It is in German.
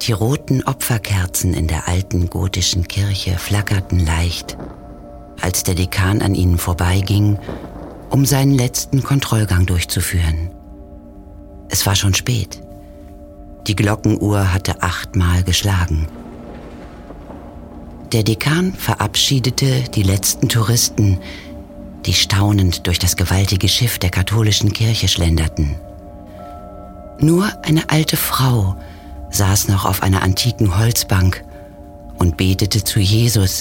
Die roten Opferkerzen in der alten gotischen Kirche flackerten leicht, als der Dekan an ihnen vorbeiging, um seinen letzten Kontrollgang durchzuführen. Es war schon spät. Die Glockenuhr hatte 8-mal geschlagen. Der Dekan verabschiedete die letzten Touristen, die staunend durch das gewaltige Schiff der katholischen Kirche schlenderten. Nur eine alte Frau saß noch auf einer antiken Holzbank und betete zu Jesus,